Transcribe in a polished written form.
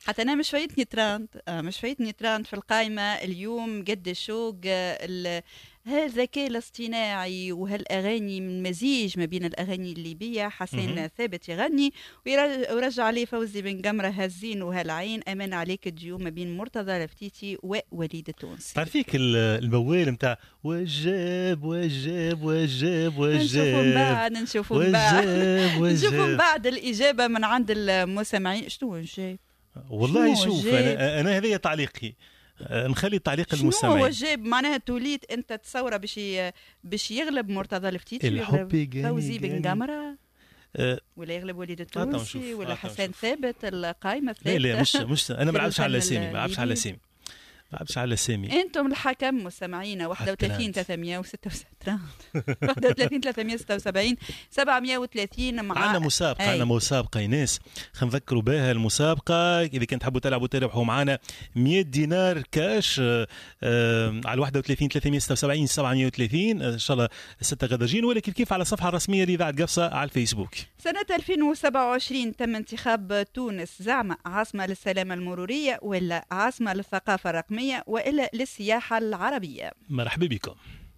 حتى أنا مش فايتني تراند في القائمة اليوم قد الشوق هالذكاء الاصطناعي وهالأغاني من مزيج ما بين الأغاني الليبية. حسين ثابت يغني ورجع عليه فوزي بن قمرة هزين وهالعين أمان عليك الديو ما بين مرتضى الفتيتي ووليد التونسي. تعرفيك الموال متاع وجاب وجاب وجاب وجاب نشوفوا بعد الإجابة من عند المستمعين. شنو وجاب؟ والله شوف أنا هذا تعليقي، نخلي تعليق المستمعين. شنو هو جاب معناها توليد انت تصوره باش يغلب مرتضى الفتيتي ويغلب فوزي بن قمرة ولا يغلب وليد التونسي ولا حسين ثابت القائمة الثابتة؟ لا مش أنا ما لعبش على سامي. انتم الحكم مستمعينا. 31 366 31 376 730 عندنا مسابقة ايناس نذكروا بها المسابقة. إذا كنت تحبوا تربحوا معنا 100 دينار كاش على 31 376 730 إن شاء الله 6 غداجين، ولكن كيف على الصفحة الرسمية لإذاعة قفصة على الفيسبوك. سنة 2027 تم انتخاب تونس زعما عاصمة للسلامة المرورية ولا عاصمة للثقافة الرقمية وإلا للسياحة العربية. مرحبا بكم.